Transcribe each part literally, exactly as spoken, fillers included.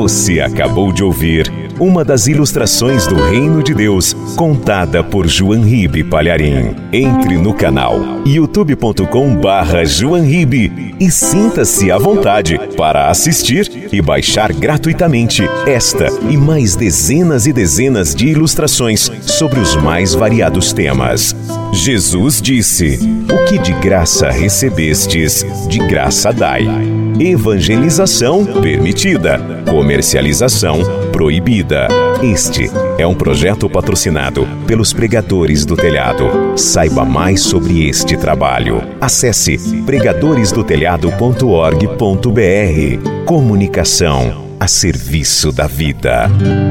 Você acabou de ouvir uma das ilustrações do Reino de Deus, contada por João Ribe Palharim. Entre no canal youtube ponto com barra João Ribe e sinta-se à vontade para assistir e baixar gratuitamente esta e mais dezenas e dezenas de ilustrações sobre os mais variados temas. Jesus disse: "O que de graça recebestes, de graça dai." Evangelização permitida, comercialização proibida. Este é um projeto patrocinado pelos Pregadores do Telhado. Saiba mais sobre este trabalho. Acesse pregadores do telhado ponto org ponto br. Comunicação a serviço da vida.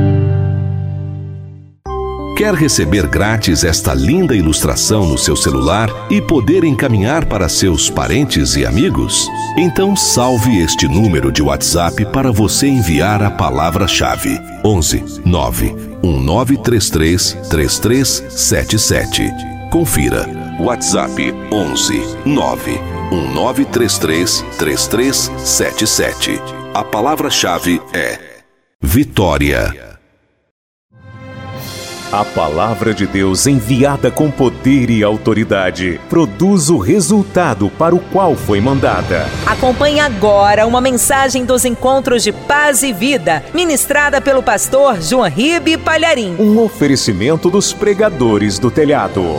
Quer receber grátis esta linda ilustração no seu celular e poder encaminhar para seus parentes e amigos? Então salve este número de WhatsApp para você enviar a palavra-chave: onze nove um nove três três três três sete sete. Confira. WhatsApp onze nove um nove três três três três sete sete. A palavra-chave é Vitória. A palavra de Deus, enviada com poder e autoridade, produz o resultado para o qual foi mandada. Acompanhe agora uma mensagem dos Encontros de Paz e Vida, ministrada pelo pastor João Ribe Palharim. Um oferecimento dos Pregadores do Telhado.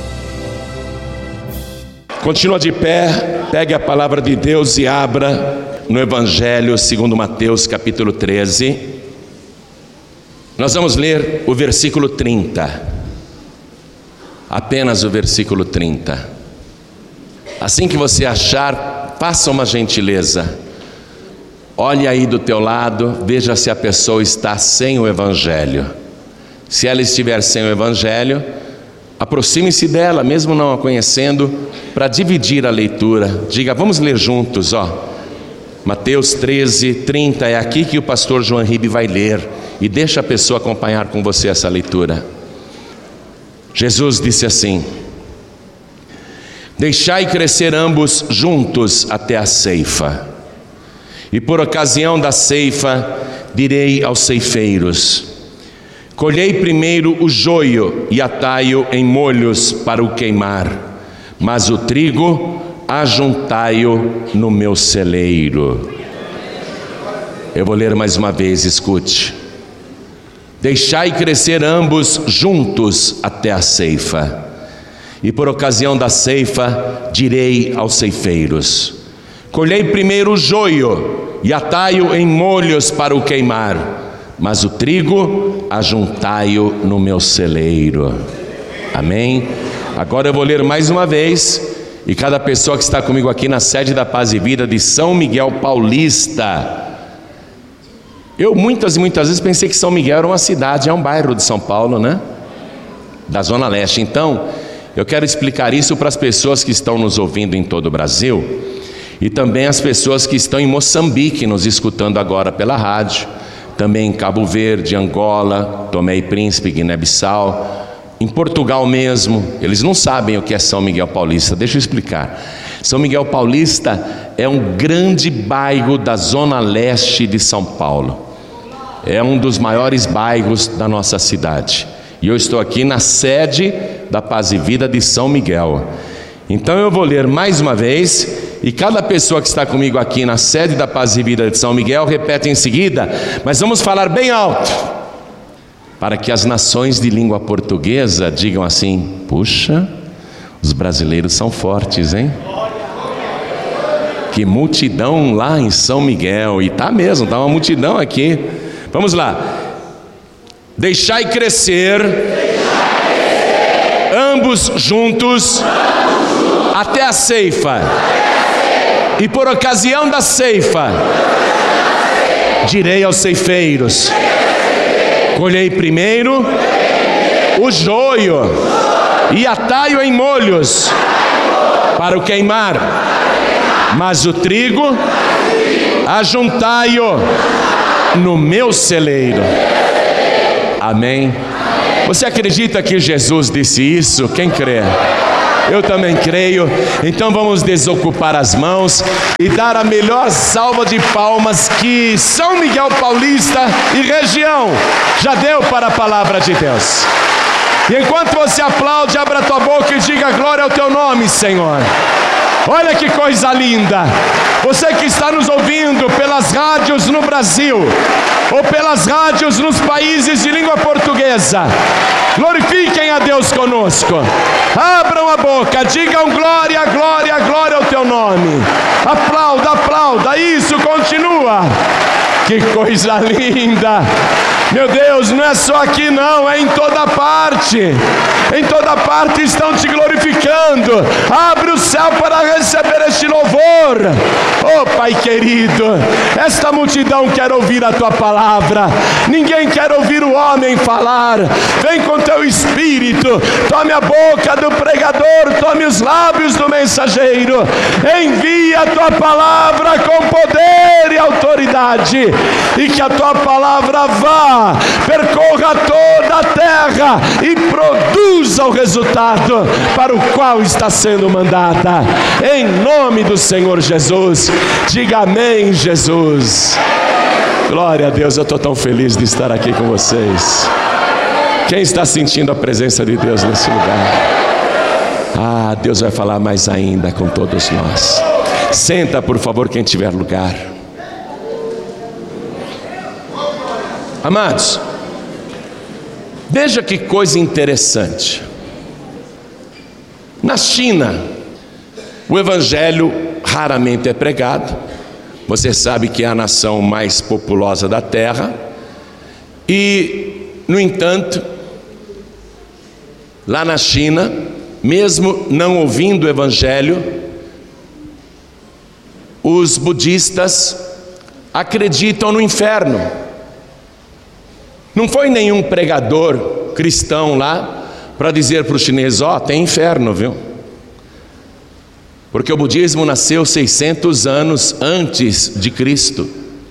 Continua de pé, pegue a palavra de Deus e abra no Evangelho segundo Mateus, capítulo treze. Nós vamos ler o versículo trinta, apenas o versículo trinta. Assim que você achar, faça uma gentileza, olhe aí do teu lado, veja se a pessoa está sem o Evangelho. Se ela estiver sem o Evangelho, aproxime-se dela, mesmo não a conhecendo, para dividir a leitura. Diga: vamos ler juntos, ó. Mateus treze, trinta, é aqui que o pastor João Ribe vai ler, e deixa a pessoa acompanhar com você essa leitura. Jesus disse assim: "Deixai crescer ambos juntos até a ceifa, e por ocasião da ceifa direi aos ceifeiros: colhei primeiro o joio e atai-o em molhos para o queimar, mas o trigo ajuntai-o no meu celeiro." Eu vou ler mais uma vez, escute. Deixai crescer ambos juntos até a ceifa, e por ocasião da ceifa direi aos ceifeiros: colhei primeiro o joio e atai-o em molhos para o queimar, mas o trigo ajuntai-o no meu celeiro. Amém? Agora eu vou ler mais uma vez, e cada pessoa que está comigo aqui na sede da Paz e Vida de São Miguel Paulista. Eu muitas e muitas vezes pensei que São Miguel era uma cidade, é um bairro de São Paulo, né? Da Zona Leste. Então, eu quero explicar isso para as pessoas que estão nos ouvindo em todo o Brasil, e também as pessoas que estão em Moçambique nos escutando agora pela rádio, também em Cabo Verde, Angola, Tomé e Príncipe, Guiné-Bissau, em Portugal mesmo. Eles não sabem o que é São Miguel Paulista. Deixa eu explicar. São Miguel Paulista é um grande bairro da Zona Leste de São Paulo. É um dos maiores bairros da nossa cidade. E eu estou aqui na sede da Paz e Vida de São Miguel. Então eu vou ler mais uma vez, e cada pessoa que está comigo aqui na sede da Paz e Vida de São Miguel repete em seguida, mas vamos falar bem alto, para que as nações de língua portuguesa digam assim: puxa, os brasileiros são fortes, hein? Que multidão lá em São Miguel. E tá mesmo, tá uma multidão aqui. Vamos lá. Deixai crescer, Deixai crescer. Ambos, juntos, ambos juntos até a ceifa, até a ceifa. E por ocasião da ceifa, ceifa. Direi aos ceifeiros: colhei primeiro o joio e atai-o em molhos para o queimar, mas o trigo ajuntai-o no meu celeiro. Amém? Você acredita que Jesus disse isso? Quem crê? Eu também creio. Então vamos desocupar as mãos e dar a melhor salva de palmas que São Miguel Paulista e região já deu para a palavra de Deus. E enquanto você aplaude, abra a tua boca e diga glória ao teu nome, Senhor. Olha que coisa linda. Você que está nos ouvindo pelas rádios no Brasil ou pelas rádios nos países de língua portuguesa, glorifiquem a Deus conosco. Abram a boca, digam glória, glória, glória ao teu nome. Aplauda, aplauda, isso, continua. Que coisa linda. Meu Deus, não é só aqui não, é em toda parte. Em toda parte estão te glorificando. Abre o céu para receber este louvor. Oh Pai querido, esta multidão quer ouvir a tua palavra. Ninguém quer ouvir o homem falar. Vem com teu espírito, tome a boca do pregador, tome os lábios do mensageiro. Envia a tua palavra com poder e autoridade, e que a tua palavra vá, percorra toda a terra e produza o resultado para o qual está sendo mandada. Em nome do Senhor Jesus, diga amém, Jesus. Glória a Deus, eu estou tão feliz de estar aqui com vocês. Quem está sentindo a presença de Deus nesse lugar? Ah, Deus vai falar mais ainda com todos nós. Senta, por favor, quem tiver lugar. Amados, veja que coisa interessante. Na China, o evangelho raramente é pregado. Você sabe que é a nação mais populosa da terra. E, no entanto, lá na China, mesmo não ouvindo o evangelho, os budistas acreditam no inferno. Não foi nenhum pregador cristão lá para dizer para os chineses: ó, oh, tem inferno, viu? Porque o budismo nasceu seiscentos anos antes de Cristo.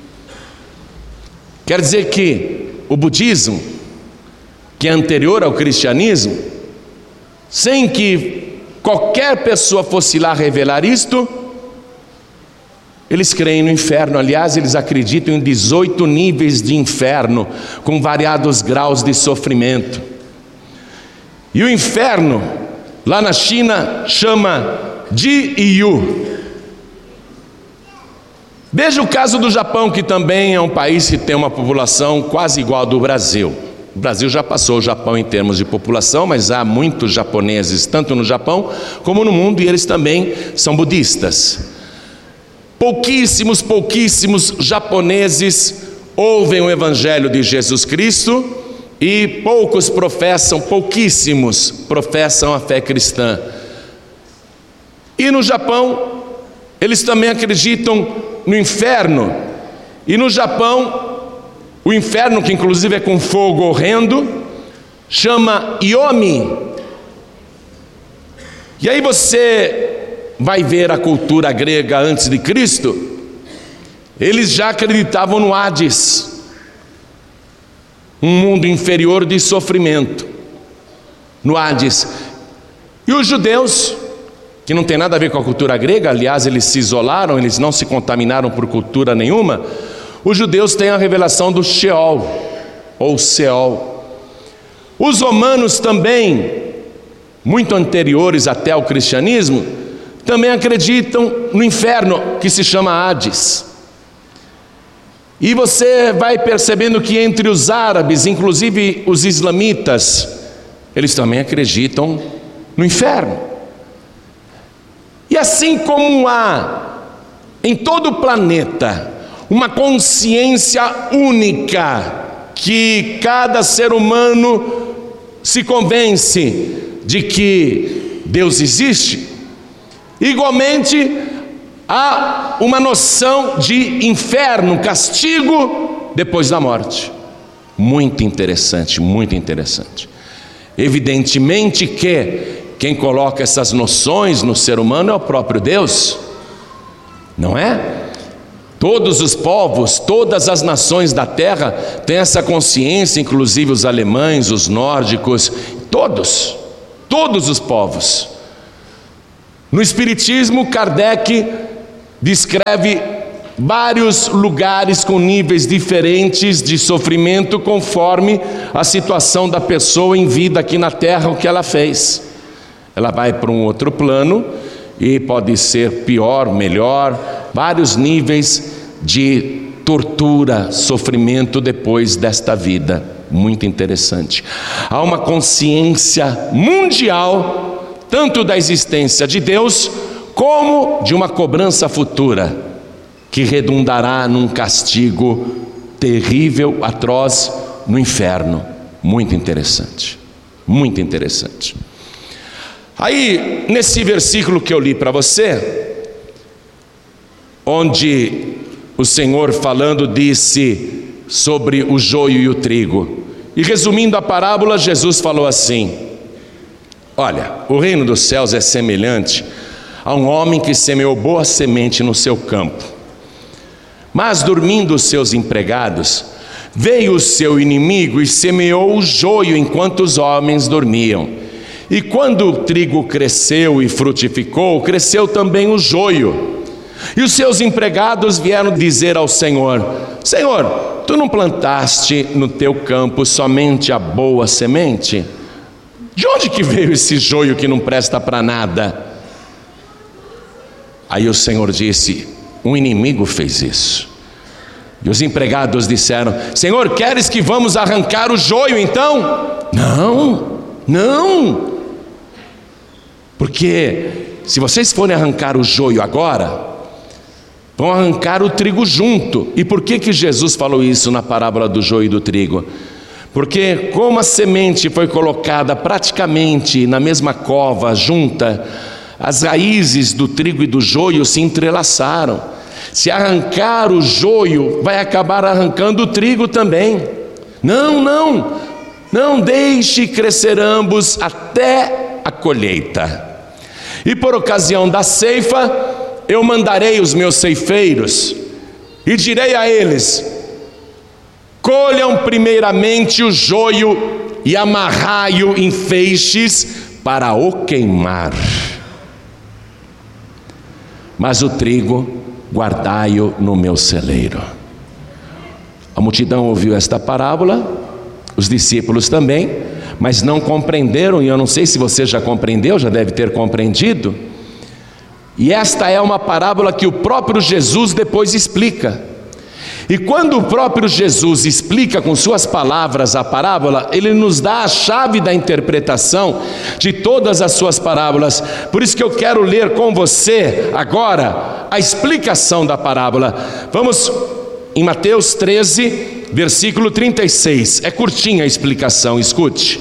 Quer dizer que o budismo, que é anterior ao cristianismo, sem que qualquer pessoa fosse lá revelar isto, eles creem no inferno. Aliás, eles acreditam em dezoito níveis de inferno, com variados graus de sofrimento. E o inferno, lá na China, chama Ji-Yu. Veja o caso do Japão, que também é um país que tem uma população quase igual ao do Brasil. O Brasil já passou o Japão em termos de população, mas há muitos japoneses, tanto no Japão como no mundo, e eles também são budistas. Pouquíssimos, pouquíssimos japoneses ouvem o evangelho de Jesus Cristo, e poucos professam, pouquíssimos professam a fé cristã. E no Japão, eles também acreditam no inferno. E no Japão, o inferno, que inclusive é com fogo horrendo, chama Yomi. E aí você vai ver a cultura grega antes de Cristo. Eles já acreditavam no Hades, um mundo inferior de sofrimento, no Hades. E os judeus, que não tem nada a ver com a cultura grega, aliás, eles se isolaram, eles não se contaminaram por cultura nenhuma. Os judeus têm a revelação do Sheol, ou Seol. Os romanos também, muito anteriores até ao cristianismo, também acreditam no inferno, que se chama Hades. E você vai percebendo que entre os árabes, inclusive os islamitas, eles também acreditam no inferno. E assim como há em todo o planeta uma consciência única, que cada ser humano se convence de que Deus existe, igualmente há uma noção de inferno, castigo depois da morte. Muito interessante, muito interessante. Evidentemente que quem coloca essas noções no ser humano é o próprio Deus, não é? Todos os povos, todas as nações da terra têm essa consciência, inclusive os alemães, os nórdicos, todos, todos os povos. No Espiritismo, Kardec descreve vários lugares com níveis diferentes de sofrimento conforme a situação da pessoa em vida aqui na Terra, o que ela fez. Ela vai para um outro plano e pode ser pior, melhor, vários níveis de tortura, sofrimento depois desta vida. Muito interessante. Há uma consciência mundial, tanto da existência de Deus, como de uma cobrança futura, que redundará num castigo terrível, atroz, no inferno. Muito interessante, muito interessante. Aí, nesse versículo que eu li para você, onde o Senhor falando disse sobre o joio e o trigo, e resumindo a parábola, Jesus falou assim: olha, o reino dos céus é semelhante a um homem que semeou boa semente no seu campo. Mas dormindo os seus empregados, veio o seu inimigo e semeou o joio enquanto os homens dormiam. E quando o trigo cresceu e frutificou, cresceu também o joio. E os seus empregados vieram dizer ao Senhor: Senhor, tu não plantaste no teu campo somente a boa semente? De onde que veio esse joio que não presta para nada? Aí o Senhor disse: um inimigo fez isso. E os empregados disseram: Senhor, queres que vamos arrancar o joio então? Não, não. Porque se vocês forem arrancar o joio agora, vão arrancar o trigo junto. E por que que Jesus falou isso na parábola do joio e do trigo? Porque como a semente foi colocada praticamente na mesma cova junta, as raízes do trigo e do joio se entrelaçaram. Se arrancar o joio, vai acabar arrancando o trigo também. Não, não, não deixe crescer ambos até a colheita. E por ocasião da ceifa, eu mandarei os meus ceifeiros e direi a eles: colham primeiramente o joio e amarrai-o em feixes para o queimar. Mas o trigo guardai-o no meu celeiro. A multidão ouviu esta parábola, os discípulos também, mas não compreenderam, e eu não sei se você já compreendeu, já deve ter compreendido. E esta é uma parábola que o próprio Jesus depois explica. E quando o próprio Jesus explica com suas palavras a parábola, ele nos dá a chave da interpretação de todas as suas parábolas. Por isso que eu quero ler com você agora a explicação da parábola. Vamos em Mateus treze, versículo trinta e seis. É curtinha a explicação, escute.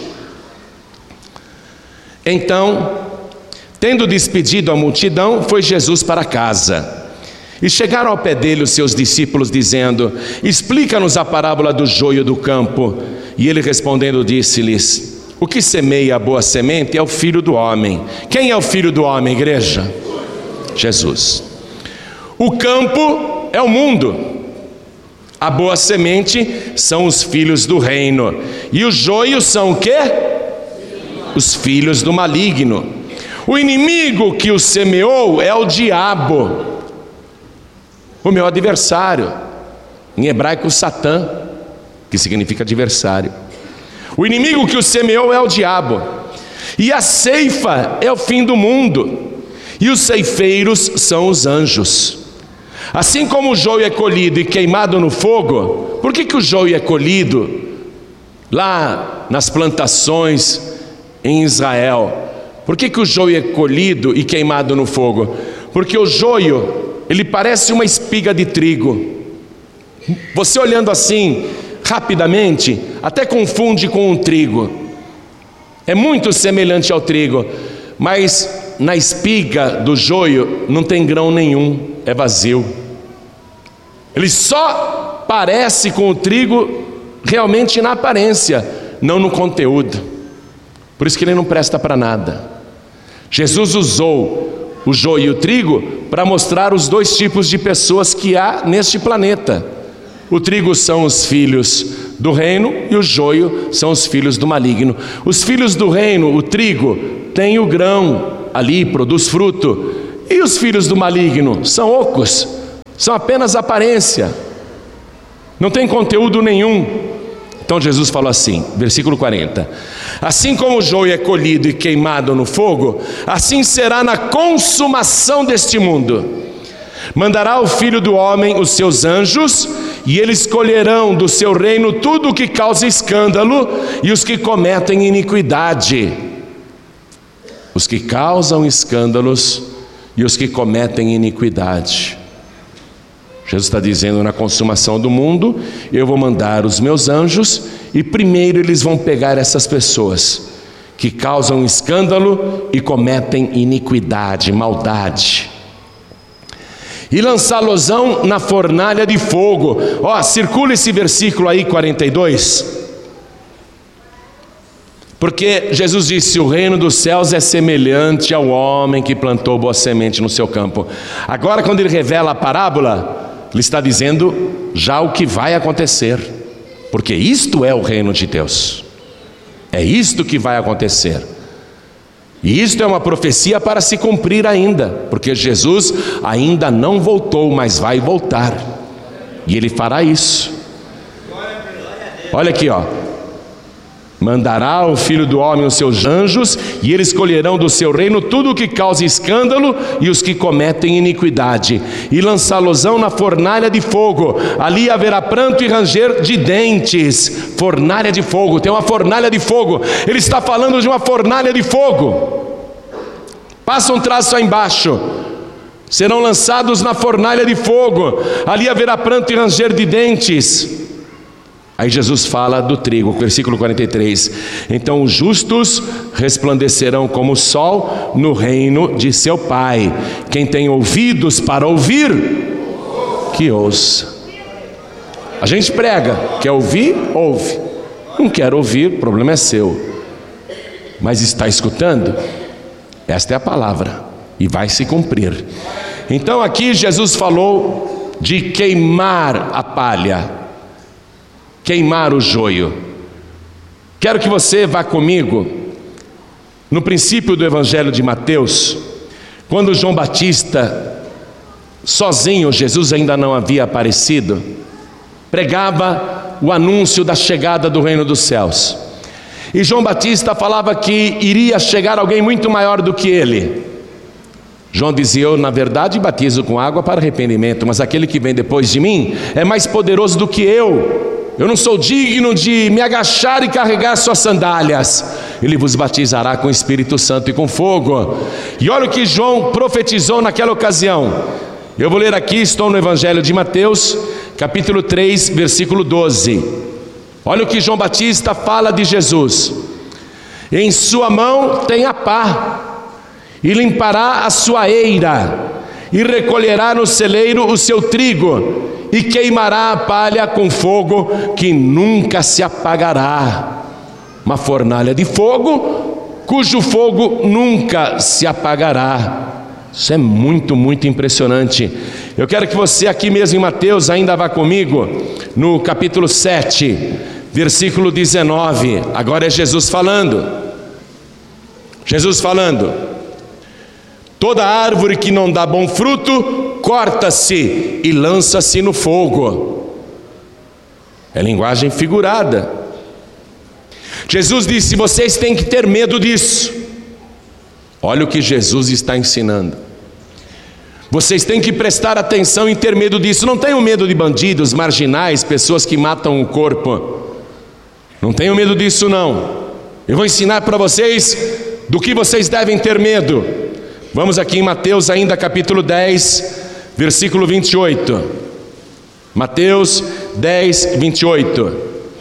Então, tendo despedido a multidão, foi Jesus para casa. E chegaram ao pé dele os seus discípulos, dizendo: explica-nos a parábola do joio do campo. E ele respondendo disse-lhes: o que semeia a boa semente é o Filho do Homem. Quem é o Filho do Homem, igreja? Jesus. O campo é o mundo. A boa semente são os filhos do reino. E os joios são o quê? Os filhos do maligno. O inimigo que o semeou é o diabo, o meu adversário, em hebraico Satã, que significa adversário. O inimigo que o semeou é o diabo. E a ceifa é o fim do mundo, e os ceifeiros são os anjos. Assim como o joio é colhido e queimado no fogo, por que que o joio é colhido lá nas plantações em Israel? Por que que o joio é colhido e queimado no fogo? Porque o joio, ele parece uma espiga de trigo. Você olhando assim, rapidamente, até confunde com um trigo. É muito semelhante ao trigo, mas na espiga do joio não tem grão nenhum, é vazio. Ele só parece com o trigo realmente na aparência, não no conteúdo. Por isso que ele não presta para nada. Jesus usou o joio e o trigo para mostrar os dois tipos de pessoas que há neste planeta. O trigo são os filhos do reino e o joio são os filhos do maligno. Os filhos do reino, o trigo, tem o grão, ali produz fruto. E os filhos do maligno são ocos, são apenas aparência, não tem conteúdo nenhum. Então Jesus falou assim, versículo quarenta: assim como o joio é colhido e queimado no fogo, assim será na consumação deste mundo. Mandará o Filho do Homem os seus anjos, e eles colherão do seu reino tudo o que causa escândalo e os que cometem iniquidade. Os que causam escândalos e os que cometem iniquidade. Jesus está dizendo, na consumação do mundo, eu vou mandar os meus anjos, e primeiro eles vão pegar essas pessoas que causam escândalo e cometem iniquidade, maldade, e lançá-losão na fornalha de fogo. Ó, circula esse versículo aí, quarenta e dois. Porque Jesus disse, o reino dos céus é semelhante ao homem que plantou boa semente no seu campo. Agora, quando ele revela a parábola, ele está dizendo já o que vai acontecer, porque isto é o reino de Deus, é isto que vai acontecer. E isto é uma profecia para se cumprir ainda, porque Jesus ainda não voltou, mas vai voltar, e Ele fará isso. Olha aqui, ó. Mandará o Filho do Homem os seus anjos, e eles colherão do seu reino tudo o que causa escândalo e os que cometem iniquidade, e lançá-losão na fornalha de fogo. Ali haverá pranto e ranger de dentes. Fornalha de fogo, tem uma fornalha de fogo. Ele está falando de uma fornalha de fogo. Passa um traço aí embaixo. Serão lançados na fornalha de fogo. Ali haverá pranto e ranger de dentes. Aí Jesus fala do trigo, versículo quarenta e três: então os justos resplandecerão como o sol no reino de seu Pai. Quem tem ouvidos para ouvir, que ouça. A gente prega, quer ouvir? Ouve. Não quer ouvir, o problema é seu. Mas está escutando? Esta é a palavra, e vai se cumprir. Então aqui Jesus falou de queimar a palha, queimar o joio. Quero que você vá comigo no princípio do Evangelho de Mateus, quando João Batista, sozinho, Jesus ainda não havia aparecido, pregava o anúncio da chegada do reino dos céus. E João Batista falava que iria chegar alguém muito maior do que ele. João dizia, eu na verdade batizo com água para arrependimento, mas aquele que vem depois de mim é mais poderoso do que eu. Eu não sou digno de me agachar e carregar suas sandálias. Ele vos batizará com o Espírito Santo e com fogo. E olha o que João profetizou naquela ocasião. Eu vou ler aqui, estou no Evangelho de Mateus, capítulo três, versículo doze. Olha o que João Batista fala de Jesus. Em sua mão tem a pá, e limpará a sua eira, e recolherá no celeiro o seu trigo, e queimará a palha com fogo que nunca se apagará. Uma fornalha de fogo, cujo fogo nunca se apagará. Isso é muito, muito impressionante. Eu quero que você aqui mesmo em Mateus ainda vá comigo no capítulo sete, versículo dezenove. Agora é Jesus falando. Jesus falando. Toda árvore que não dá bom fruto, corta-se e lança-se no fogo. É linguagem figurada. Jesus disse, vocês têm que ter medo disso. Olha o que Jesus está ensinando. Vocês têm que prestar atenção e ter medo disso. Não tenham medo de bandidos, marginais, pessoas que matam o corpo. Não tenham medo disso não. Eu vou ensinar para vocês do que vocês devem ter medo. Vamos aqui em Mateus ainda capítulo dez, versículo vinte e oito. Mateus dez, vinte e oito.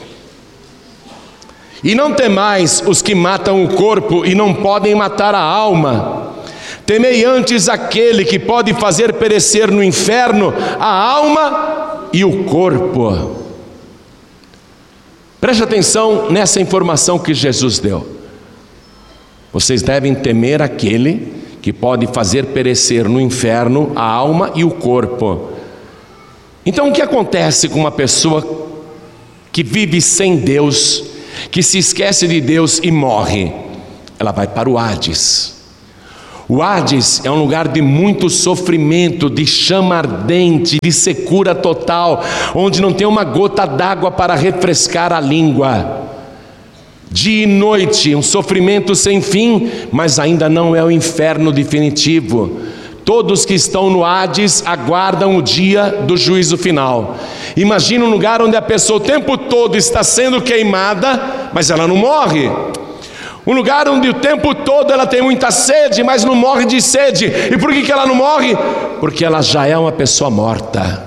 E não temais os que matam o corpo e não podem matar a alma. Temei antes aquele que pode fazer perecer no inferno a alma e o corpo. Preste atenção nessa informação que Jesus deu. Vocês devem temer aquele que pode fazer perecer no inferno a alma e o corpo. Então o que acontece com uma pessoa que vive sem Deus, que se esquece de Deus e morre? Ela vai para o Hades. O Hades é um lugar de muito sofrimento, de chama ardente, de secura total, onde não tem uma gota d'água para refrescar a língua. Dia e noite, um sofrimento sem fim, mas ainda não é o inferno definitivo. Todos que estão no Hades aguardam o dia do juízo final. Imagina um lugar onde a pessoa o tempo todo está sendo queimada, mas ela não morre. Um lugar onde o tempo todo ela tem muita sede, mas não morre de sede. E por que que ela não morre? Porque ela já é uma pessoa morta.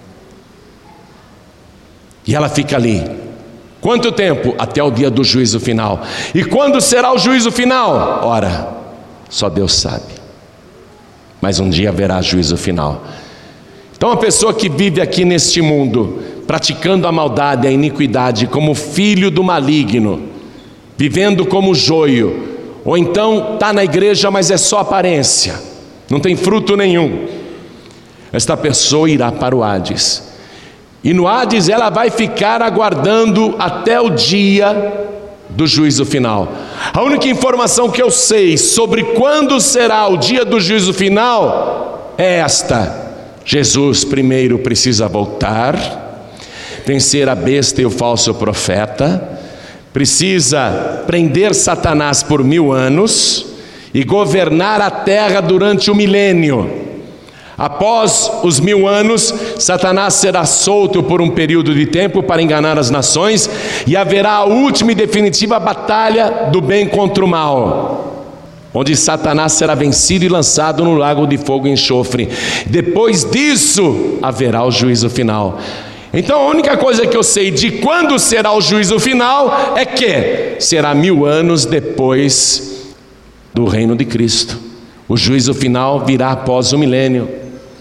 E ela fica ali. Quanto tempo? Até o dia do juízo final. E quando será o juízo final? Ora, só Deus sabe. Mas um dia haverá juízo final. Então a pessoa que vive aqui neste mundo, praticando a maldade, a iniquidade, como filho do maligno, vivendo como joio, ou então está na igreja, mas é só aparência, não tem fruto nenhum, esta pessoa irá para o Hades. E no Hades ela vai ficar aguardando até o dia do juízo final. A única informação que eu sei sobre quando será o dia do juízo final é esta: Jesus primeiro precisa voltar, vencer a besta e o falso profeta, precisa prender Satanás por mil anos e governar a terra durante o milênio. Após os mil anos, Satanás será solto por um período de tempo para enganar as nações, e haverá a última e definitiva batalha do bem contra o mal, onde Satanás será vencido e lançado no lago de fogo e enxofre. Depois disso haverá o juízo final. Então a única coisa que eu sei de quando será o juízo final é que será mil anos depois do reino de Cristo. O juízo final virá após o milênio.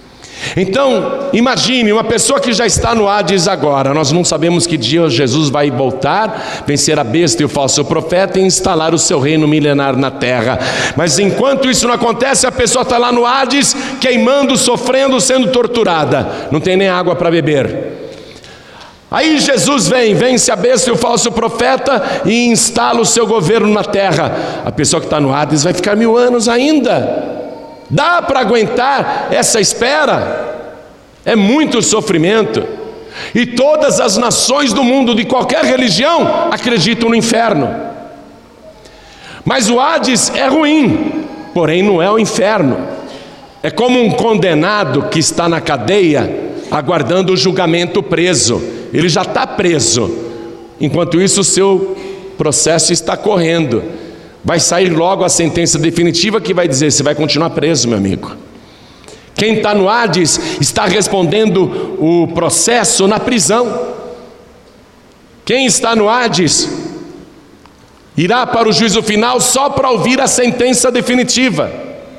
Então imagine uma pessoa que já está no Hades agora. Nós não sabemos que dia Jesus vai voltar, vencer a besta e o falso profeta e instalar o seu reino milenar na terra. Mas enquanto isso não acontece, a pessoa está lá no Hades, queimando, sofrendo, sendo torturada, não tem nem água para beber. Aí Jesus vem, vence a besta e o falso profeta e instala o seu governo na terra. A pessoa que está no Hades vai ficar mil anos ainda. Dá para aguentar essa espera? É muito sofrimento. E todas as nações do mundo, de qualquer religião, acreditam no inferno. Mas o Hades é ruim, porém não é o inferno. É como um condenado que está na cadeia, aguardando o julgamento, preso. Ele já está preso. Enquanto isso, o seu processo está correndo. Vai sair logo a sentença definitiva que vai dizer: você vai continuar preso, meu amigo. Quem está no Hades está respondendo o processo na prisão. Quem está no Hades irá para o juízo final só para ouvir a sentença definitiva.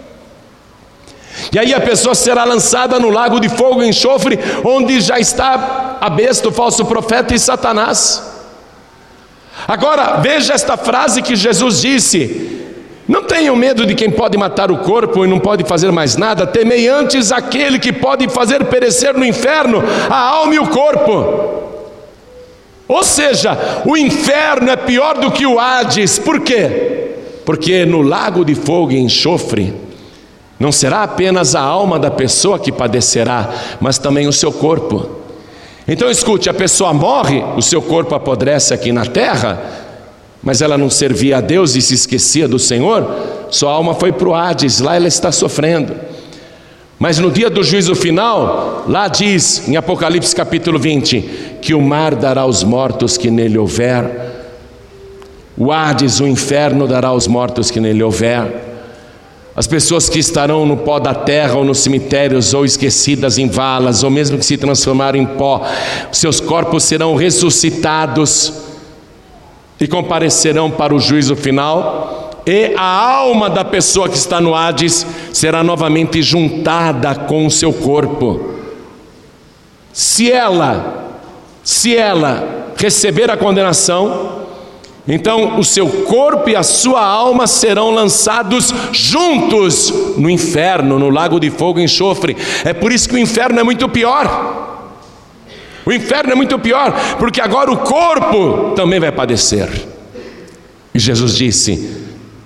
E aí a pessoa será lançada no lago de fogo e enxofre, onde já está a besta, o falso profeta e Satanás. Agora veja esta frase que Jesus disse: não tenham medo de quem pode matar o corpo e não pode fazer mais nada, temei antes aquele que pode fazer perecer no inferno a alma e o corpo. Ou seja, o inferno é pior do que o Hades. Por quê? Porque no lago de fogo e enxofre não será apenas a alma da pessoa que padecerá, mas também o seu corpo. Então escute, a pessoa morre, o seu corpo apodrece aqui na terra, mas ela não servia a Deus e se esquecia do Senhor, sua alma foi para o Hades, lá ela está sofrendo. Mas no dia do juízo final, lá diz em Apocalipse capítulo vinte, que o mar dará aos mortos que nele houver, o Hades, o inferno, dará aos mortos que nele houver. As pessoas que estarão no pó da terra ou nos cemitérios ou esquecidas em valas, ou mesmo que se transformaram em pó, seus corpos serão ressuscitados e comparecerão para o juízo final, e a alma da pessoa que está no Hades será novamente juntada com o seu corpo. Se ela, se ela receber a condenação, então o seu corpo e a sua alma serão lançados juntos no inferno, no lago de fogo e enxofre. É por isso que o inferno é muito pior. O inferno é muito pior, porque agora o corpo também vai padecer. E Jesus disse: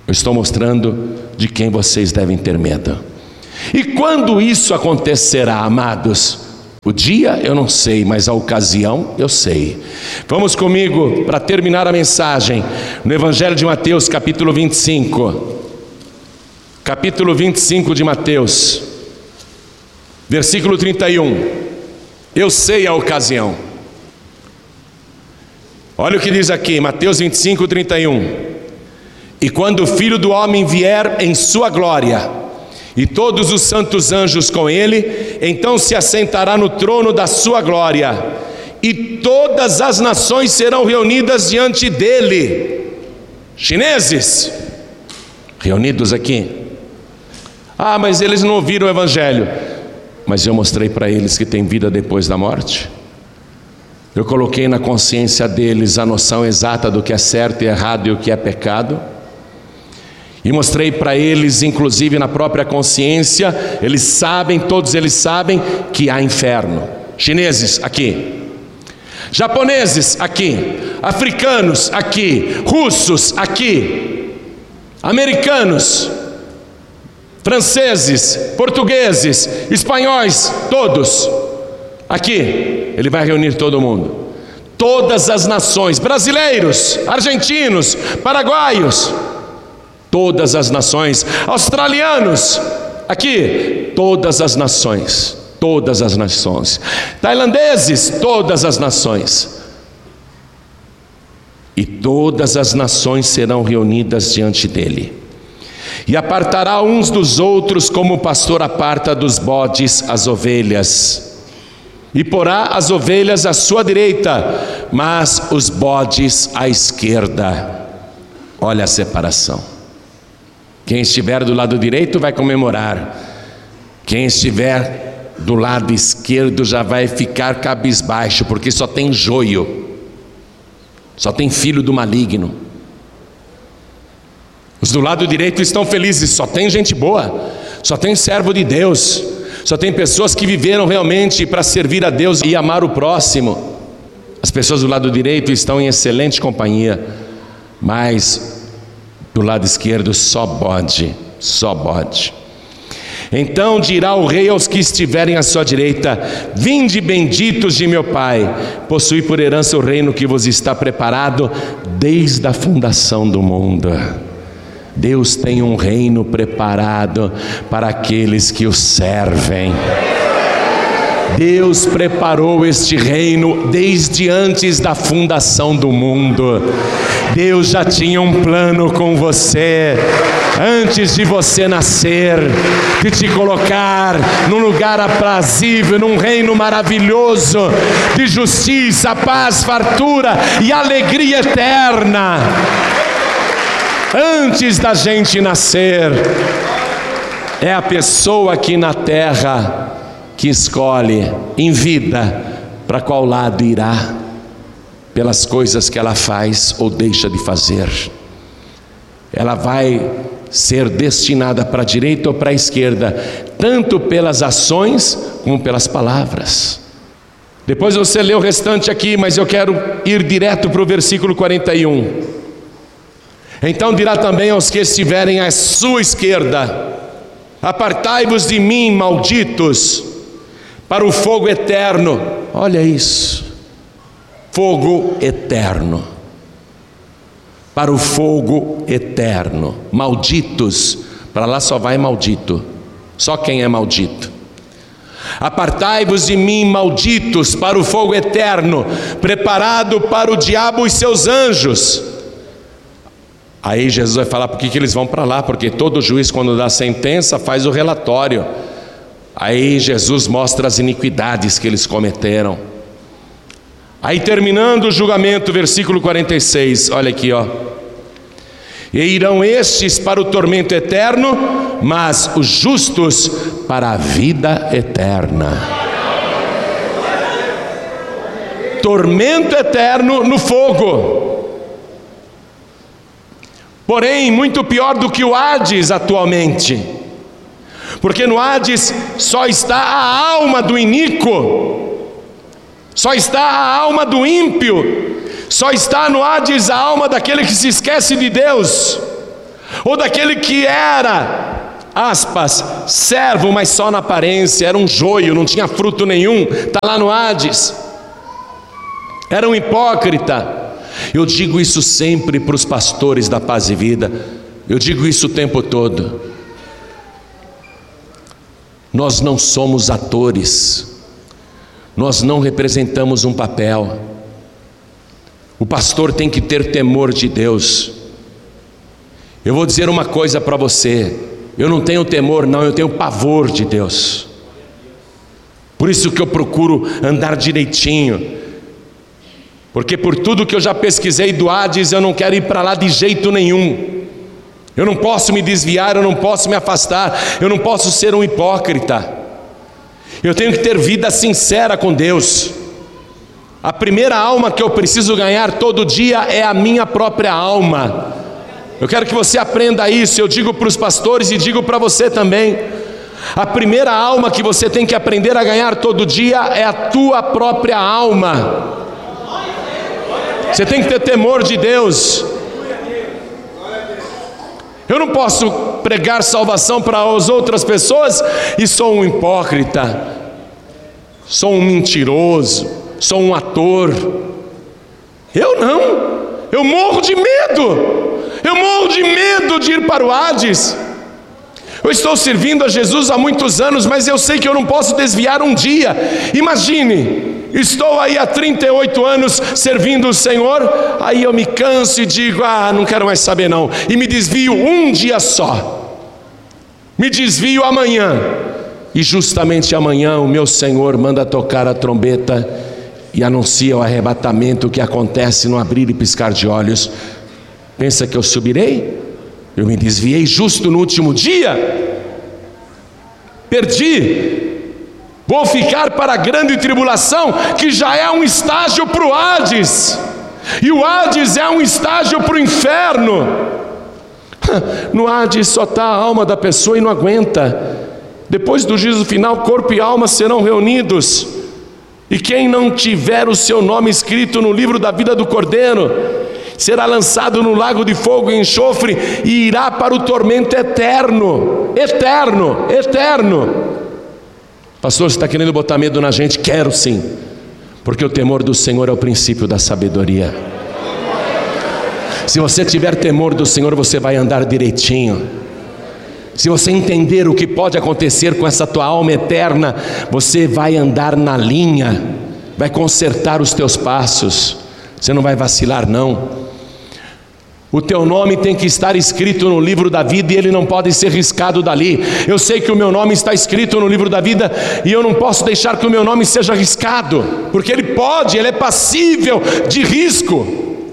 Eu estou mostrando de quem vocês devem ter medo. E quando isso acontecerá, amados? O dia eu não sei, mas a ocasião eu sei. Vamos comigo para terminar a mensagem no Evangelho de Mateus, capítulo vinte e cinco. Capítulo vinte e cinco de Mateus, versículo trinta e um. Eu sei a ocasião. Olha o que diz aqui, Mateus vinte e cinco, trinta e um. E quando o Filho do Homem vier em sua glória, e todos os santos anjos com ele, então se assentará no trono da sua glória, e todas as nações serão reunidas diante dele. Chineses, reunidos aqui. Ah, mas eles não ouviram o Evangelho. Mas eu mostrei para eles que tem vida depois da morte. Eu coloquei na consciência deles a noção exata do que é certo e errado e o que é pecado. E mostrei para eles, inclusive na própria consciência, eles sabem, todos eles sabem que há inferno. Chineses, aqui. Japoneses, aqui. Africanos, aqui. Russos, aqui. Americanos, franceses, portugueses, espanhóis, todos. Aqui, ele vai reunir todo mundo. Todas as nações, brasileiros, argentinos, paraguaios, todas as nações, australianos, aqui, todas as nações, todas as nações, tailandeses, todas as nações, e todas as nações serão reunidas diante dele, e apartará uns dos outros como o pastor aparta dos bodes as ovelhas, e porá as ovelhas à sua direita, mas os bodes à esquerda. Olha a separação. Quem estiver do lado direito vai comemorar. Quem estiver do lado esquerdo já vai ficar cabisbaixo, porque só tem joio, só tem filho do maligno. Os do lado direito estão felizes, só tem gente boa, só tem servo de Deus, só tem pessoas que viveram realmente para servir a Deus e amar o próximo. As pessoas do lado direito estão em excelente companhia, mas do lado esquerdo só bode, só bode. Então dirá o rei aos que estiverem à sua direita: vinde benditos de meu Pai, possui por herança o reino que vos está preparado desde a fundação do mundo. Deus tem um reino preparado para aqueles que o servem. Deus preparou este reino desde antes da fundação do mundo. Deus já tinha um plano com você, antes de você nascer, de te colocar num lugar aprazível, num reino maravilhoso, de justiça, paz, fartura e alegria eterna. Antes da gente nascer, é a pessoa aqui na terra que escolhe em vida para qual lado irá, pelas coisas que ela faz ou deixa de fazer. Ela vai ser destinada para a direita ou para a esquerda, tanto pelas ações como pelas palavras. Depois você lê o restante aqui, mas eu quero ir direto para o versículo quarenta e um. Então dirá também aos que estiverem à sua esquerda: apartai-vos de mim, malditos, para o fogo eterno. Olha isso, fogo eterno, para o fogo eterno. Malditos, para lá só vai maldito, só quem é maldito. Apartai-vos de mim, malditos, para o fogo eterno, preparado para o diabo e seus anjos. Aí Jesus vai falar por que que eles vão para lá, porque todo juiz, quando dá sentença, faz o relatório. Aí Jesus mostra as iniquidades que eles cometeram. Aí, terminando o julgamento, versículo quarenta e seis, olha aqui, ó. E irão estes para o tormento eterno, mas os justos para a vida eterna. Tormento eterno no fogo. Porém, muito pior do que o Hades atualmente, porque no Hades só está a alma do iníquo, só está a alma do ímpio, só está no Hades a alma daquele que se esquece de Deus, Ou daquele que era, aspas, servo, mas só na aparência, era um joio, não tinha fruto nenhum, está lá no Hades, era um hipócrita. Eu digo isso sempre para os pastores da Paz e Vida, eu digo isso o tempo todo. Nós não somos atores, nós não representamos um papel. O pastor tem que ter temor de Deus. Eu vou dizer uma coisa para você, eu não tenho temor não, eu tenho pavor de Deus. Por isso que eu procuro andar direitinho, porque por tudo que eu já pesquisei do Hades, eu não quero ir para lá de jeito nenhum. Eu não posso me desviar, eu não posso me afastar, eu não posso ser um hipócrita. Eu tenho que ter vida sincera com Deus. A primeira alma que eu preciso ganhar todo dia é a minha própria alma. Eu quero que você aprenda isso, eu digo para os pastores e digo para você também. A primeira alma que você tem que aprender a ganhar todo dia é a tua própria alma. Você tem que ter temor de Deus. Eu não posso pregar salvação para as outras pessoas e sou um hipócrita, sou um mentiroso, sou um ator. Eu não, eu morro de medo, eu morro de medo de ir para o Hades. Eu estou servindo a Jesus há muitos anos, mas eu sei que eu não posso desviar um dia. Imagine, estou aí há trinta e oito anos servindo o Senhor, aí eu me canso e digo, ah, não quero mais saber não, e me desvio um dia só, me desvio amanhã, e justamente amanhã o meu Senhor manda tocar a trombeta e anuncia o arrebatamento que acontece no abrir e piscar de olhos. Pensa que eu subirei? Eu me desviei justo no último dia, perdi. Vou ficar para a grande tribulação, que já é um estágio para o Hades, e o Hades é um estágio para o inferno. No Hades só está a alma da pessoa e não aguenta. Depois do juízo final, corpo e alma serão reunidos, e quem não tiver o seu nome escrito no livro da vida do Cordeiro será lançado no lago de fogo e enxofre e irá para o tormento eterno, eterno, eterno. Pastor, você está querendo botar medo na gente? Quero sim, porque o temor do Senhor é o princípio da sabedoria. Se você tiver temor do Senhor, você vai andar direitinho. Se você entender o que pode acontecer com essa tua alma eterna, você vai andar na linha, vai consertar os teus passos, você não vai vacilar não. O teu nome tem que estar escrito no livro da vida e ele não pode ser riscado dali. Eu sei que o meu nome está escrito no livro da vida e eu não posso deixar que o meu nome seja riscado, porque ele pode, ele é passível de risco.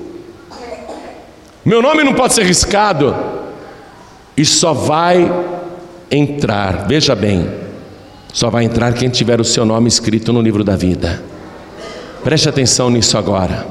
Meu nome não pode ser riscado, e só vai entrar, veja bem, só vai entrar quem tiver o seu nome escrito no livro da vida. Preste atenção nisso agora.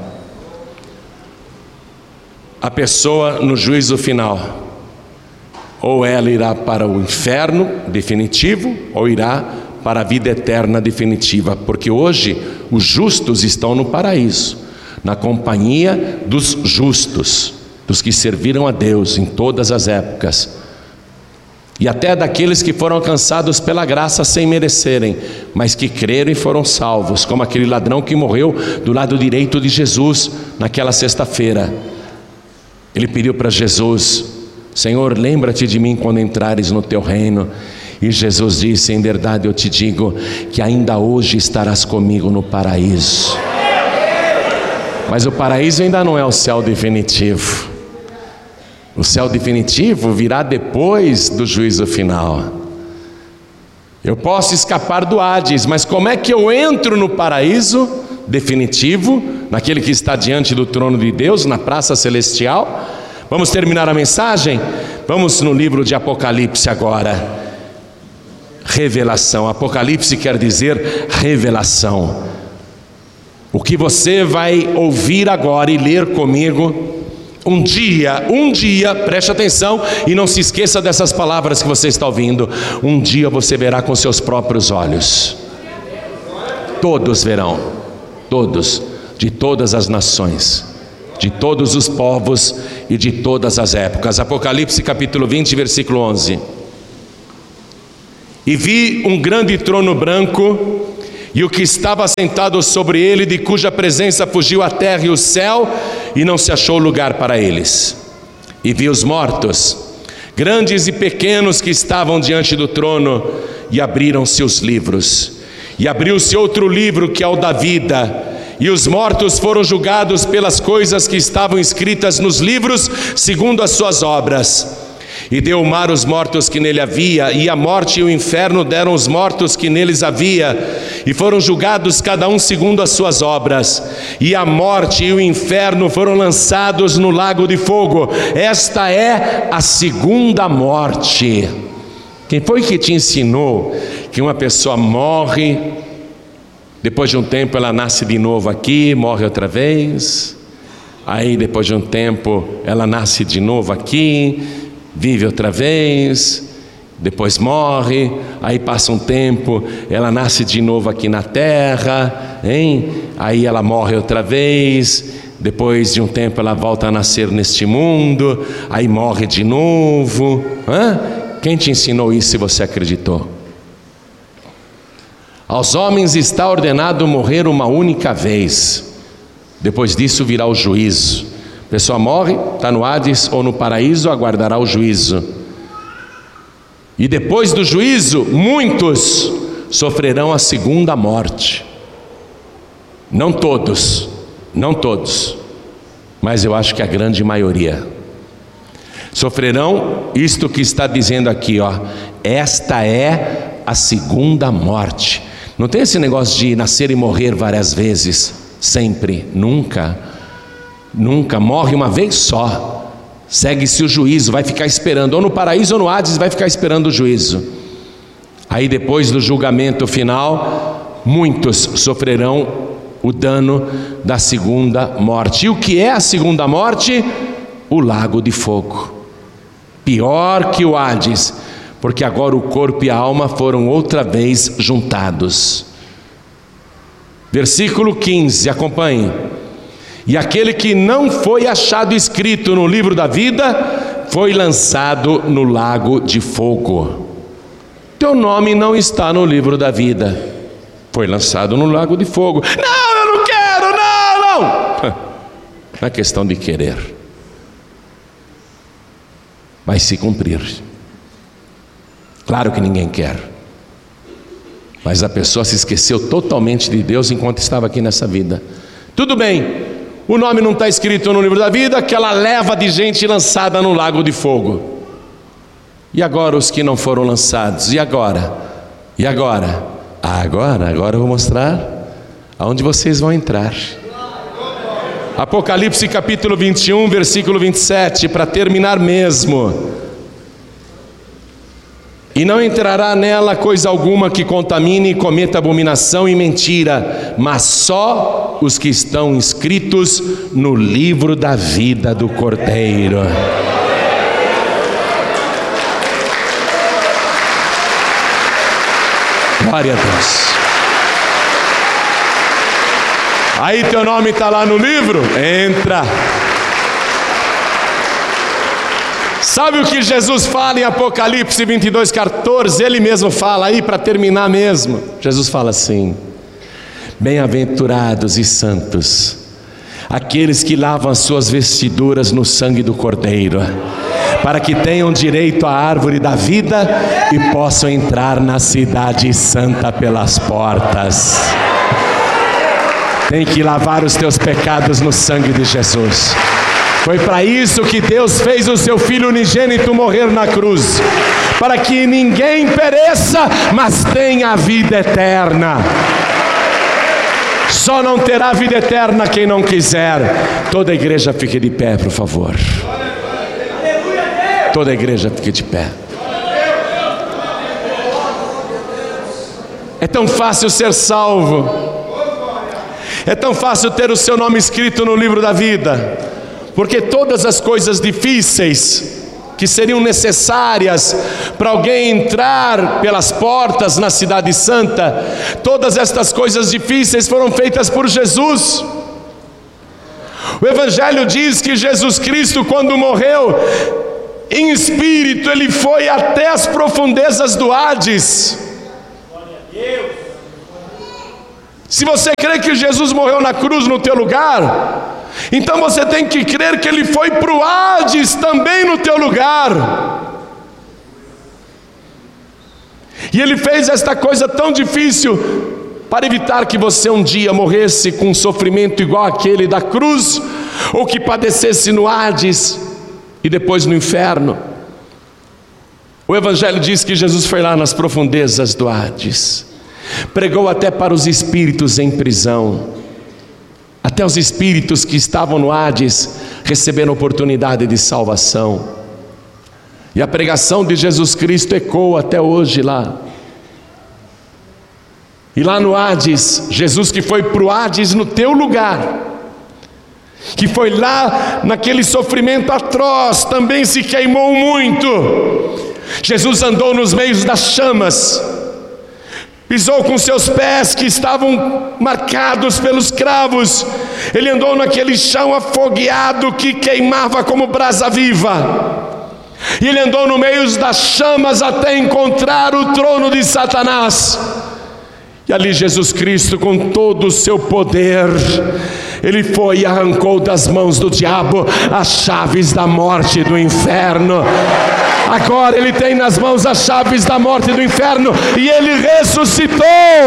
A pessoa no juízo final, ou ela irá para o inferno definitivo, ou irá para a vida eterna definitiva, porque hoje os justos estão no paraíso, na companhia dos justos, dos que serviram a Deus em todas as épocas, e até daqueles que foram alcançados pela graça sem merecerem, mas que creram e foram salvos, como aquele ladrão que morreu do lado direito de Jesus naquela sexta-feira. Ele pediu para Jesus: Senhor, lembra-te de mim quando entrares no teu reino. E Jesus disse: em verdade eu te digo que ainda hoje estarás comigo no paraíso. Mas o paraíso ainda não é o céu definitivo. O céu definitivo virá depois do juízo final. Eu posso escapar do Hades, mas como é que eu entro no paraíso definitivo, naquele que está diante do trono de Deus, na praça celestial? Vamos terminar a mensagem? Vamos no livro de Apocalipse agora. Revelação. Apocalipse quer dizer revelação. O que você vai ouvir agora e ler comigo, um dia, um dia, preste atenção e não se esqueça dessas palavras que você está ouvindo. Um dia você verá com seus próprios olhos. Todos verão, todos, de todas as nações. de todos os povos e de todas as épocas. Apocalipse capítulo vinte, versículo onze. E vi um grande trono branco, e o que estava sentado sobre ele, de cuja presença fugiu a terra e o céu, e não se achou lugar para eles. E vi os mortos, grandes e pequenos, que estavam diante do trono, e abriram-se os livros. E abriu-se outro livro, que é o da vida, e os mortos foram julgados pelas coisas que estavam escritas nos livros, segundo as suas obras. E deu o mar os mortos que nele havia, e a morte e o inferno deram os mortos que neles havia, e foram julgados cada um segundo as suas obras. E a morte e o inferno foram lançados no lago de fogo. Esta é a segunda morte. Quem foi que te ensinou que uma pessoa morre, depois de um tempo ela nasce de novo aqui, morre outra vez, aí depois de um tempo ela nasce de novo aqui, vive outra vez, depois morre, aí passa um tempo, ela nasce de novo aqui na terra, hein? Aí ela morre outra vez, depois de um tempo ela volta a nascer neste mundo, aí morre de novo. Hã? Quem te ensinou isso se você acreditou? Aos homens está ordenado morrer uma única vez, depois disso virá o juízo. A pessoa morre, está no Hades ou no paraíso, aguardará o juízo. E depois do juízo, muitos sofrerão a segunda morte. Não todos, não todos, mas eu acho que a grande maioria sofrerão isto que está dizendo aqui, ó. Esta é a segunda morte. Não tem esse negócio de nascer e morrer várias vezes, sempre, nunca, nunca, morre uma vez só, segue-se o juízo, vai ficar esperando, ou no paraíso ou no Hades, vai ficar esperando o juízo. Aí depois do julgamento final, muitos sofrerão o dano da segunda morte. E o que é a segunda morte? O lago de fogo, pior que o Hades, porque agora o corpo e a alma foram outra vez juntados. Versículo quinze, acompanhe. E aquele que não foi achado escrito no livro da vida, foi lançado no lago de fogo. Teu nome não está no livro da vida, foi lançado no lago de fogo. Não, eu não quero, não, não. Não é questão de querer, vai se cumprir. Claro que ninguém quer, mas a pessoa se esqueceu totalmente de Deus enquanto estava aqui nessa vida. Tudo bem, o nome não está escrito no livro da vida, aquela leva de gente lançada no lago de fogo. E agora os que não foram lançados? E agora? E agora? Ah, agora, agora eu vou mostrar aonde vocês vão entrar. Apocalipse capítulo vinte e um, versículo vinte e sete, para terminar mesmo. E não entrará nela coisa alguma que contamine e cometa abominação e mentira, mas só os que estão inscritos no livro da vida do Cordeiro. Glória a Deus. Aí teu nome está lá no livro? Entra. Sabe o que Jesus fala em Apocalipse vinte e dois, quatorze? Ele mesmo fala aí, para terminar mesmo. Jesus fala assim: bem-aventurados e santos aqueles que lavam as suas vestiduras no sangue do Cordeiro, para que tenham direito à árvore da vida e possam entrar na cidade santa pelas portas. Tem que lavar os teus pecados no sangue de Jesus. Foi para isso que Deus fez o seu Filho unigênito morrer na cruz, para que ninguém pereça, mas tenha a vida eterna. Só não terá vida eterna quem não quiser. Toda a igreja fique de pé, por favor. Toda a igreja fique de pé. É tão fácil ser salvo, é tão fácil ter o seu nome escrito no livro da vida, porque todas as coisas difíceis que seriam necessárias para alguém entrar pelas portas na cidade santa, todas estas coisas difíceis foram feitas por Jesus. O Evangelho diz que Jesus Cristo, quando morreu, em espírito, ele foi até as profundezas do Hades. Se você crê que Jesus morreu na cruz no teu lugar, então você tem que crer que ele foi para o Hades também no teu lugar. E ele fez esta coisa tão difícil para evitar que você um dia morresse com um sofrimento igual aquele da cruz, ou que padecesse no Hades e depois no inferno. O Evangelho diz que Jesus foi lá nas profundezas do Hades, pregou até para os espíritos em prisão. Até os espíritos que estavam no Hades receberam oportunidade de salvação. E a pregação de Jesus Cristo ecoa até hoje lá. E lá no Hades, Jesus que foi para o Hades no teu lugar, que foi lá naquele sofrimento atroz, também se queimou muito. Jesus andou nos meios das chamas, pisou com seus pés que estavam marcados pelos cravos, ele andou naquele chão afogueado que queimava como brasa viva, e ele andou no meio das chamas até encontrar o trono de Satanás. E ali Jesus Cristo, com todo o seu poder, ele foi e arrancou das mãos do diabo as chaves da morte e do inferno. Agora ele tem nas mãos as chaves da morte e do inferno, e ele ressuscitou.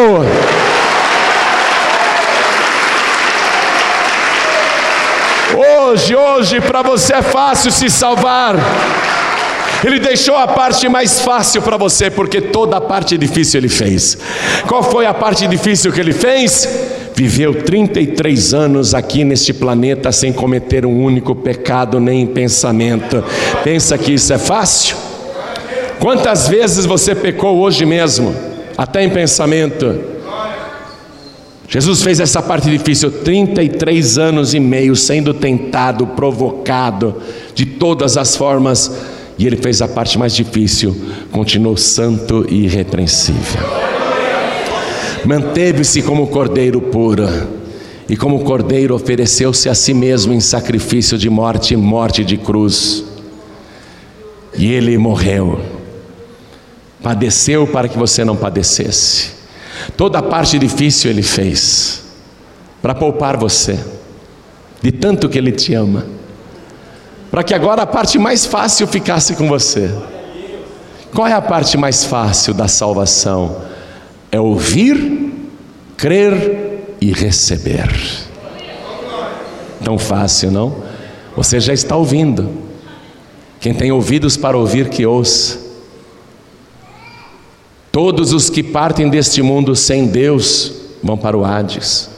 Hoje, hoje para você é fácil se salvar. Ele deixou a parte mais fácil para você, porque toda a parte difícil ele fez. Qual foi a parte difícil que ele fez? Viveu trinta e três anos aqui neste planeta sem cometer um único pecado, nem em pensamento. Pensa que isso é fácil? Quantas vezes você pecou hoje mesmo, até em pensamento? Jesus fez essa parte difícil, trinta e três anos e meio sendo tentado, provocado de todas as formas, e ele fez a parte mais difícil, continuou santo e irrepreensível. Manteve-se como cordeiro puro, e como cordeiro ofereceu-se a si mesmo em sacrifício de morte, morte de cruz. E ele morreu, padeceu para que você não padecesse. Toda a parte difícil ele fez, para poupar você, de tanto que ele te ama, para que agora a parte mais fácil ficasse com você. Qual é a parte mais fácil da salvação? É ouvir, crer e receber. Tão fácil, não? Você já está ouvindo. Quem tem ouvidos para ouvir, que ouça. Todos os que partem deste mundo sem Deus vão para o Hades,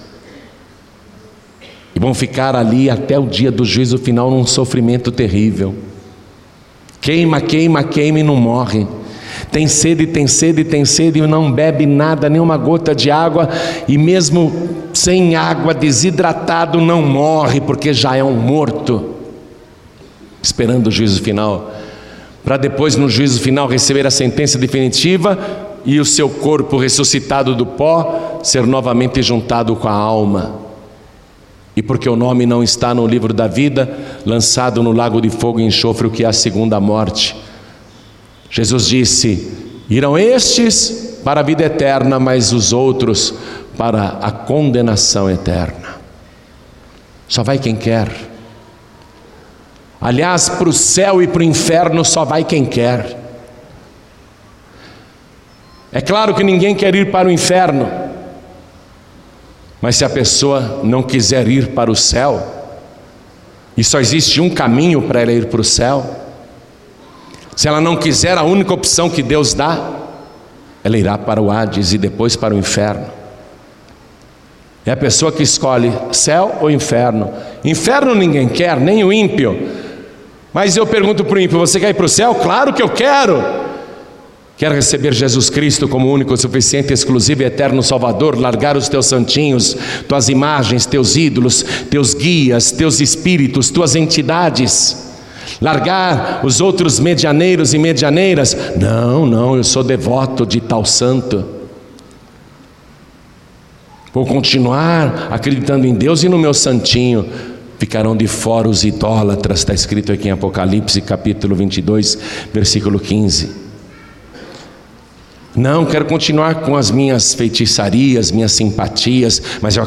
e vão ficar ali até o dia do juízo final num sofrimento terrível. Queima, queima, queima e não morre. Tem sede, tem sede, tem sede e não bebe nada, nem uma gota de água, e mesmo sem água, desidratado, não morre, porque já é um morto, esperando o juízo final, para depois no juízo final receber a sentença definitiva e o seu corpo ressuscitado do pó ser novamente juntado com a alma. E porque o nome não está no livro da vida, lançado no lago de fogo e enxofre, o que é a segunda morte. Jesus disse: irão estes para a vida eterna, mas os outros para a condenação eterna. Só vai quem quer. Aliás, para o céu e para o inferno só vai quem quer. É claro que ninguém quer ir para o inferno, mas se a pessoa não quiser ir para o céu, e só existe um caminho para ela ir para o céu, se ela não quiser a única opção que Deus dá, ela irá para o Hades e depois para o inferno. É a pessoa que escolhe céu ou inferno. Inferno ninguém quer, nem o ímpio. Mas eu pergunto para o ímpio: você quer ir para o céu? Claro que eu quero. Quer receber Jesus Cristo como único, suficiente, exclusivo e eterno Salvador, largar os teus santinhos, tuas imagens, teus ídolos, teus guias, teus espíritos, tuas entidades, largar os outros medianeiros e medianeiras? Não, não, eu sou devoto de tal santo, vou continuar acreditando em Deus e no meu santinho. Ficarão de fora os idólatras, está escrito aqui em Apocalipse capítulo vinte e dois, versículo quinze. Não, quero continuar com as minhas feitiçarias, minhas simpatias, mas eu